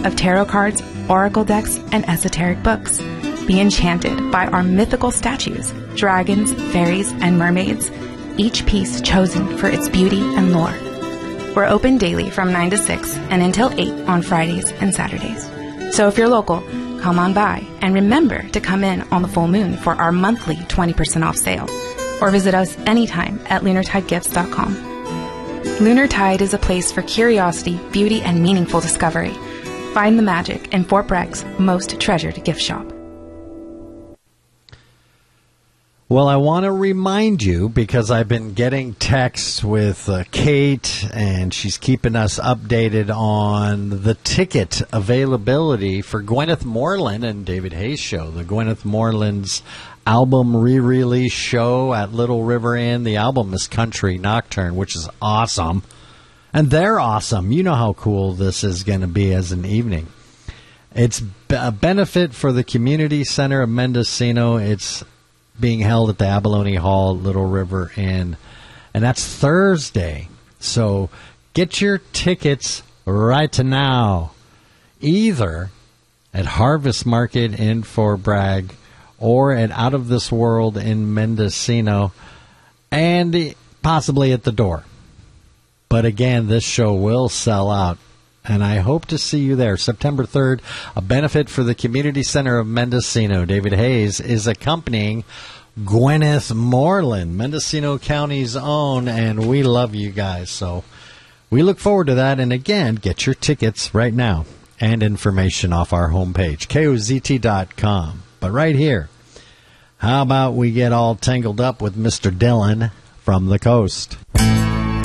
of tarot cards, oracle decks, and esoteric books. Be enchanted by our mythical statues, dragons, fairies, and mermaids, each piece chosen for its beauty and lore. We're open daily from 9 to 6 and until 8 on Fridays and Saturdays. So if you're local, come on by and remember to come in on the full moon for our monthly 20% off sale, or visit us anytime at lunartidegifts.com. Lunartide is a place for curiosity, beauty, and meaningful discovery. Find the magic in Fort Bregg's most treasured gift shop. Well, I want to remind you, because I've been getting texts with Kate, and she's keeping us updated on the ticket availability for Gwyneth Moreland and David Hayes' show. The Gwyneth Moreland's album re-release show at Little River Inn. The album is Country Nocturne, which is awesome. And they're awesome. You know how cool this is going to be as an evening. It's a benefit for the Community Center of Mendocino. It's being held at the Abalone Hall, Little River Inn. And that's Thursday. So get your tickets right now. Either at Harvest Market in Fort Bragg or at Out of This World in Mendocino, and possibly at the door. But again, this show will sell out, and I hope to see you there. September 3rd, a benefit for the Community Center of Mendocino. David Hayes is accompanying Gwyneth Moreland, Mendocino County's own, and we love you guys. So we look forward to that. And again, get your tickets right now and information off our homepage, KOZT.com. But right here, how about we get all tangled up with Mr. Dylan from the coast?